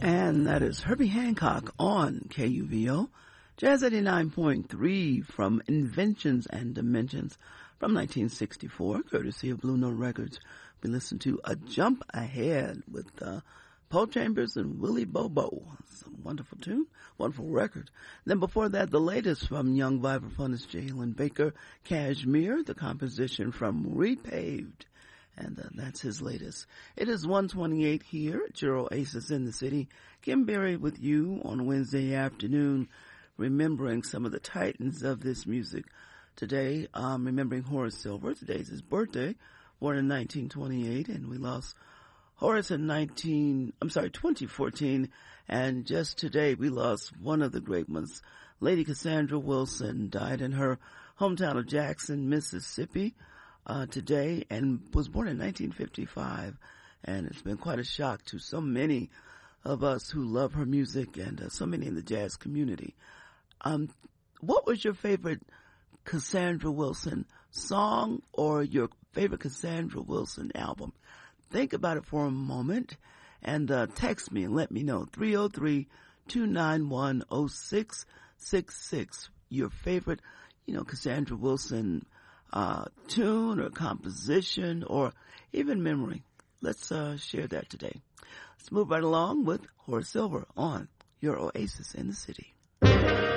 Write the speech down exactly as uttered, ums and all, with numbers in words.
And that is Herbie Hancock on K U V O, Jazz eighty-nine point three from Inventions and Dimensions from nineteen sixty-four, courtesy of Blue Note Records. We listened to A Jump Ahead with uh, Paul Chambers and Willie Bobo. It's a wonderful tune, wonderful record. Then before that, the latest from young vibraphonist Jalen Baker, Cashmere, the composition from Repaved. And uh, that's his latest. It is one twenty-eight here at your Oasis in the City. Kim Berry with you on Wednesday afternoon, remembering some of the titans of this music. Today, um, remembering Horace Silver. Today's his birthday, born in nineteen twenty-eight, and we lost Horace in nineteen, I'm sorry, twenty fourteen. And just today, we lost one of the great ones. Lady Cassandra Wilson died in her hometown of Jackson, Mississippi. Uh, today, and was born in nineteen fifty-five, and it's been quite a shock to so many of us who love her music and uh, so many in the jazz community. Um, what was your favorite Cassandra Wilson song or your favorite Cassandra Wilson album? Think about it for a moment and uh, text me and let me know. three oh three, two nine one, oh six six six. Your favorite, you know, Cassandra Wilson Uh, tune or composition or even memory. Let's uh, share that today. Let's move right along with Horace Silver on your Oasis in the City.